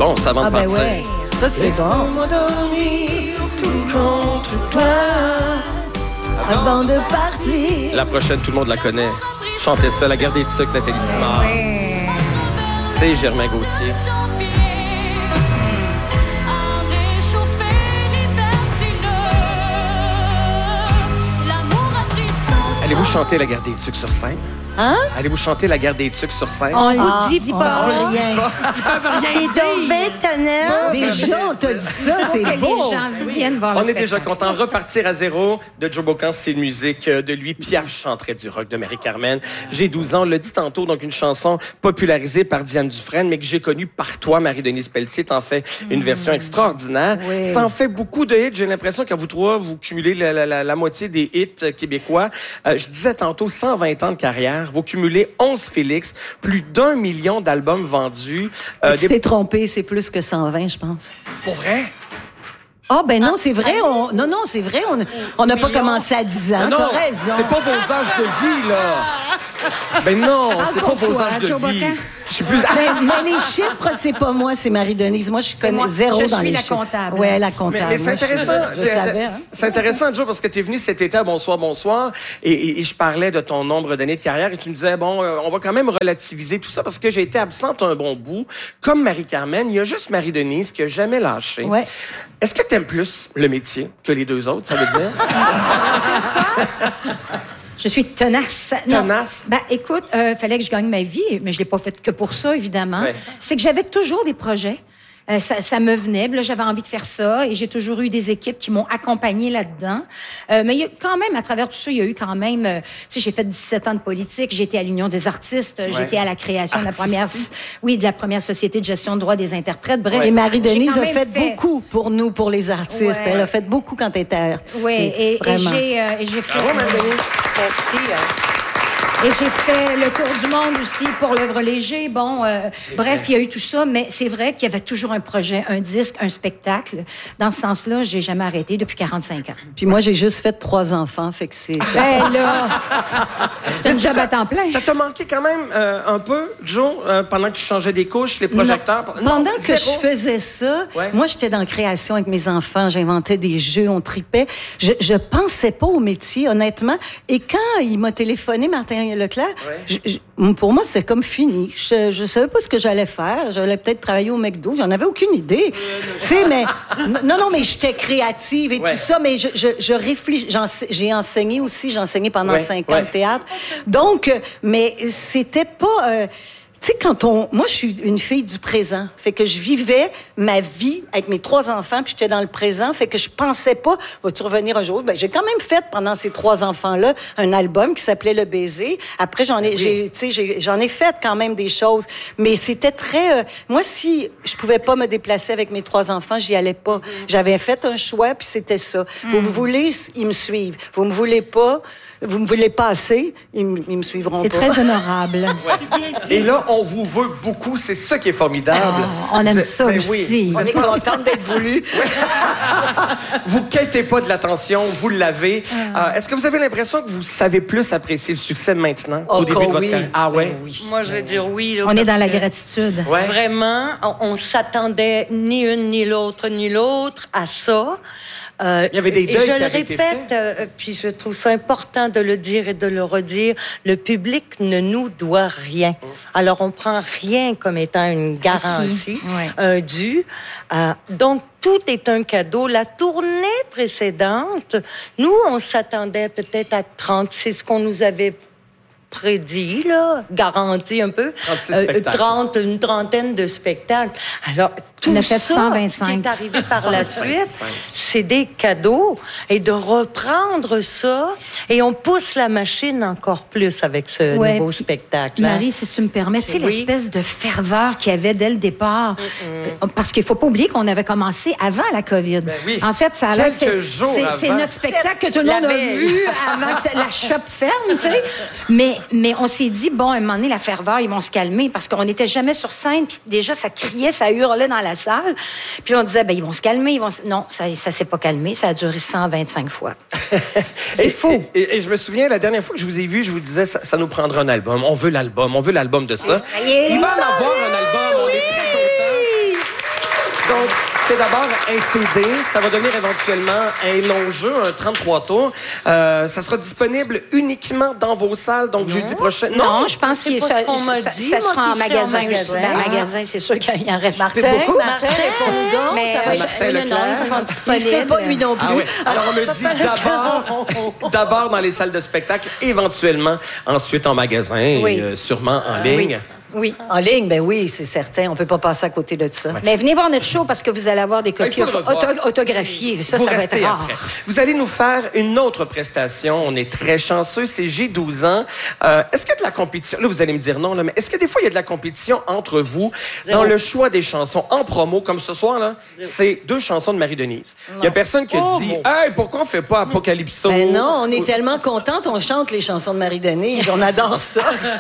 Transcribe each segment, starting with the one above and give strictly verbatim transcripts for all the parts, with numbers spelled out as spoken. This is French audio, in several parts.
bon, ça, avant ah, de ben partir. Ouais. Ça, c'est bon. Tout contre toi. Avant de partir. La prochaine, tout le monde la connaît. Chantait ça, La guerre des tucs, Nathalie Simard. Ouais. C'est Germain Gauthier. Allez-vous chanter La guerre des tucs sur scène? Hein? Allez-vous chanter La guerre des tucs sur scène? On Ah, ne dit on pas. dit rien. Ils peuvent rien dire. Déjà, on t'a dit ça, c'est que beau. les gens viennent voir On le est déjà spectacle. content. Repartir à zéro de Joe Bocan, c'est une musique de lui. Piaf chanterait du rock de Marie-Carmen. J'ai douze ans, on l'a dit tantôt, donc une chanson popularisée par Diane Dufresne, mais que j'ai connue par toi, Marie-Denise Pelletier. T'en fais une version extraordinaire. Oui. Ça en fait beaucoup de hits. J'ai l'impression qu'à vous trois, vous cumulez la, la, la, la moitié des hits québécois. Euh, je disais tantôt, cent vingt ans de carrière. Vous cumulez onze Félix, plus d'un million d'albums vendus. Euh, Tu des... t'es trompé, c'est plus que cent vingt, je pense. Pour vrai? Ah, ben non, c'est vrai. On... Non, non, c'est vrai. On n'a pas commencé à dix ans. Non, T'as raison. c'est pas vos âges de vie, là. Ben non, c'est pas pour vos toi, âges de Joe vie. Bocan. Je suis plus... Mais, mais les chiffres, c'est pas moi, c'est Marie-Denise. Moi, je connais moi. zéro Je dans suis les la chiffres. comptable. Ouais, la Mais, comptable. mais c'est Moi, je- intéressant, Je, c'est, savais. inté- Hein? c'est intéressant, Joe, parce que tu es venu cet été à Bonsoir, Bonsoir, et, et, et je parlais de ton nombre d'années de carrière, et tu me disais, bon, euh, on va quand même relativiser tout ça, parce que j'ai été absente un bon bout. Comme Marie-Carmen, il y a juste Marie-Denise qui a jamais lâché. Ouais. Est-ce que tu aimes plus le métier que les deux autres, ça veut dire? Je suis tenace. Non. Tenace? Ben, écoute, il euh, fallait que je gagne ma vie, mais je l'ai pas fait que pour ça, évidemment. Ouais. C'est que j'avais toujours des projets. Euh, ça, ça me venait, là, j'avais envie de faire ça et j'ai toujours eu des équipes qui m'ont accompagnée là-dedans. Euh, mais il y a quand même, à travers tout ça, il y a eu quand même... Euh, tu sais, j'ai fait dix-sept ans de politique, j'ai été à l'Union des artistes, Ouais. j'ai été à la création de la Artistique. première... Oui, de la première Société de gestion de droits des interprêtres. Bref, Et Marie-Denise j'ai quand a même fait, beaucoup pour nous, pour les artistes. Ouais. Elle a fait beaucoup quand elle était artiste. Oui, et, et Vraiment. j'ai euh, et j'ai fait... Bravo, Marie-Denise. Merci. euh, Et j'ai fait le tour du monde aussi pour l'œuvre léger. Bon, euh, bref, il y a eu tout ça, mais c'est vrai qu'il y avait toujours un projet, un disque, un spectacle. Dans ce sens-là, j'ai jamais arrêté depuis quarante-cinq ans. Puis moi, j'ai juste fait trois enfants, fait que c'est... Ben là, c'est un Est-ce que job ça- à temps plein. Ça t'a manqué quand même euh, un peu, Joe, euh, pendant que tu changeais des couches, les projecteurs? Non. Pendant Non, que zéro. je faisais ça, Ouais. moi, j'étais dans la création avec mes enfants. J'inventais des jeux, on tripait. Je, je pensais pas au métier, honnêtement. Et quand il m'a téléphoné, Martin Leclerc, Ouais. je- je- pour moi, c'était comme fini. Je, je savais pas ce que j'allais faire. J'allais peut-être travailler au McDo. J'en avais aucune idée. Tu sais, mais... Non, non, mais j'étais créative et Ouais. tout ça, mais je, je, je réfléchis. J'ense- J'ai enseigné aussi. J'ai enseigné pendant Ouais, cinq ans ouais. le théâtre. Donc, euh, mais c'était pas... euh, tu sais, quand on... Moi, je suis une fille du présent. Fait que je vivais ma vie avec mes trois enfants, puis j'étais dans le présent. Fait que je pensais pas, vas-tu revenir un jour? Ben, j'ai quand même fait, pendant ces trois enfants-là, un album qui s'appelait Le Baiser. Après, j'en ai, Oui. j'ai, tu sais, j'ai- j'en ai fait quand même des choses. Mais c'était très... euh, moi, si je pouvais pas me déplacer avec mes trois enfants, j'y allais pas. J'avais fait un choix, puis c'était ça. Vous me voulez, ils me suivent. Vous me voulez pas... Vous me voulez pas assez, ils, me- ils me suivront C'est pas. très honorable. Et là, on vous veut beaucoup. C'est ça qui est formidable. Ah, on aime C'est- ça ben aussi. oui. On est contente d'être voulu. Vous quêtez pas de l'attention, vous l'avez. Ah. Euh, Est-ce que vous avez l'impression que vous savez plus apprécier le succès maintenant Oh, au début de votre oui. carrière? Ah ouais? Ben oui. Moi, je veux dire oui. là, On est parce dans la que gratitude. Ouais. Vraiment, on, on s'attendait ni une, ni l'autre, ni l'autre à ça. Euh, Il y avait des et deuils je qui le avaient été répète, euh, puis je trouve ça important de le dire et de le redire. Le public ne nous doit rien. Alors, on prend rien comme étant une garantie Ouais. euh, due. Euh, donc, tout est un cadeau. La tournée précédente, nous, on s'attendait peut-être à trente. C'est ce qu'on nous avait prédit, là, garanti un peu. trente-six Euh, spectacles. trente, une trentaine de spectacles. Alors, tout On a fait ça cent vingt-cinq. qui est arrivé par la cent suite, vingt-cinq. c'est des cadeaux. Et de reprendre ça, et on pousse la machine encore plus avec ce Ouais, nouveau puis, spectacle. hein. Marie, si tu me permets, tu sais, Oui. l'espèce de ferveur qu'il y avait dès le départ. Euh, Parce qu'il faut pas oublier qu'on avait commencé avant la COVID. Ben oui. En fait, ça a l'air que Quelques c'est- jours c'est- c'est avant. notre spectacle que tout le La monde a veille. vu avant que ça- la shop ferme, tu sais. Mais, mais on s'est dit, bon, à un moment donné, la ferveur, ils vont se calmer parce qu'on n'était jamais sur scène. Puis déjà, ça criait, ça hurlait dans la salle. Puis on disait, ben, ils vont se calmer. Ils vont se... Non, ça ne s'est pas calmé. Ça a duré cent vingt-cinq fois. C'est Et- fou. Et, et- et je me souviens, la dernière fois que je vous ai vu, je vous disais, ça, ça nous prendra un album. On veut l'album. On veut l'album de ça. Ça y est, Il va ça en avoir un album. On est très contents. Donc, c'est d'abord un C D. Ça va devenir éventuellement un long jeu, un trente-trois tours. Euh, ça sera disponible uniquement dans vos salles, donc jeudi prochain. Non, non je pense que ça, ça, ça, ça, dit, ça sera en magasin, en magasin aussi. Ben, ah. magasin, c'est sûr qu'il y en reste Martin, plus beaucoup. Martin, réponds-nous donc. Mais, ça va euh, être... Martin non, non, Leclerc. ils seront Il disponibles. sait pas, lui non plus. Ah oui. Alors, on me dit d'abord, d'abord dans les salles de spectacle, éventuellement, ensuite en magasin, Oui. et euh, sûrement en ligne. Oui. En ligne, ben oui, c'est certain. On peut pas passer à côté de ça. Mais venez voir notre show parce que vous allez avoir des copies il faut le revoir. auto- autographiées. Ça, Vous ça va être restez rare. après. Vous allez nous faire une autre prestation. On est très chanceux. C'est J'ai douze ans. Euh, est-ce qu'il y a de la compétition? Là, vous allez me dire non, là, mais est-ce que des fois, il y a de la compétition entre vous dans le choix des chansons en promo, comme ce soir, là? C'est deux chansons de Marie-Denise. Il y a personne qui a Oh, dit, bon. hey, pourquoi on fait pas Apocalypso? Ben non, on est tellement contentes, on chante les chansons de Marie-Denise. On adore ça.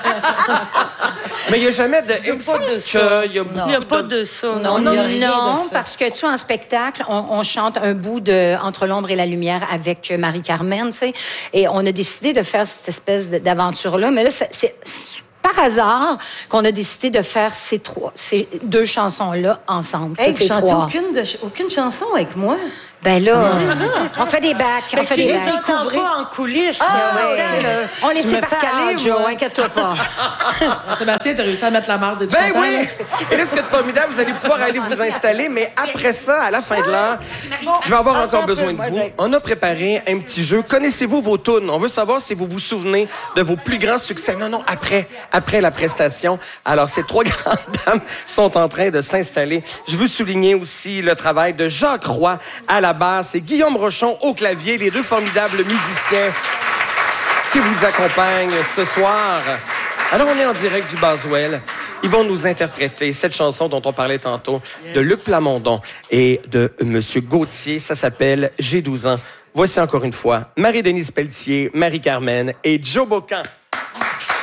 Mais il n'y a jamais de. Il me pas semble de que ça. il y a Non. Il n'y a beaucoup pas de- de ça. Non, Non, il y a rien Non, de ça. parce que tu sais, en spectacle, on, on chante un bout de Entre l'ombre et la lumière avec Marie-Carmen, tu sais, et on a décidé de faire cette espèce de- d'aventure-là. Mais là, c'est, c'est par hasard qu'on a décidé de faire ces trois, ces deux chansons-là ensemble. Hey, toutes vous les chantez trois. aucune, de, aucune chanson avec moi. Ben là, Ah. on fait des bacs, on Mais fait tu des les bacs. entends pas en coulisses. Ah, là. ouais. Euh, On les tu sait me par fais cœur, aller, Joe, moi. inquiète-toi pas. Sébastien, t'as réussi à mettre la marde de Ben oui! Et là, ce qui est formidable, vous allez pouvoir aller vous installer, mais après ça, à la fin de l'heure, je vais avoir encore besoin de vous. On a préparé un petit jeu. Connaissez-vous vos tunes? On veut savoir si vous vous souvenez de vos plus grands succès. Non, non, après, après la prestation. Alors, ces trois grandes dames sont en train de s'installer. Je veux souligner aussi le travail de Jacques Roy à la basse et Guillaume Rochon au clavier, les deux formidables musiciens qui vous accompagnent ce soir. Alors, on est en direct du Boswell. Ils vont nous interpréter cette chanson dont on parlait tantôt, de Luc Plamondon et de Monsieur Gauthier. Ça s'appelle « J'ai douze ans ». Voici encore une fois Marie-Denise Pelletier, Marie-Carmen et Joe Bocan.